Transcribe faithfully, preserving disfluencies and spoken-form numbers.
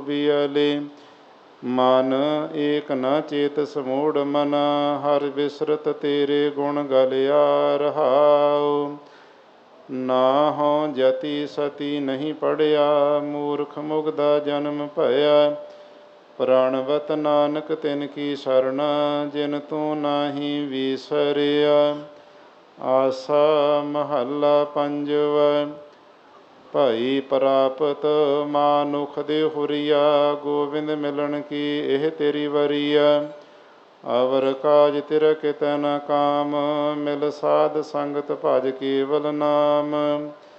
ਬਿਆਲੇ। ਮਨ ਏਕ ਨ ਚੇਤਸ ਮੂੜ ਮਨ, ਹਰਿ ਬਿਸਰਤ ਤੇਰੇ ਗੁਣ ਗਲਿਆ ਰਹਾਉ। ਨਾਹੋ ਜਤੀ ਸਤੀ ਨਹੀਂ ਪੜਿਆ, ਮੂਰਖ ਮੁਗਦਾ ਜਨਮ ਭਇਆ। ਪ੍ਰਾਣਵਤ ਨਾਨਕ ਤਿਨ ਕੀ ਸਰਣ, ਜਿਨ ਤੂੰ ਨਾਹੀ ਵਿਸਰਿਆ। ਆਸਾ ਮਹੱਲਾ ਪੰਜਵਾ। ਭਾਈ ਪ੍ਰਾਪਤ ਮਾਨੁਖ ਦੇ ਹੁਰੀਆ, ਗੋਬਿੰਦ ਮਿਲਣ ਕੀ ਇਹ ਤੇਰੀ ਵਰੀਆ। ਅਵਰ ਕਾਜ ਤਿਰ ਕਿਤੈ ਨ ਕਾਮ, ਮਿਲ ਸਾਧ ਸੰਗਤ ਭਜ ਕੇਵਲ ਨਾਮ।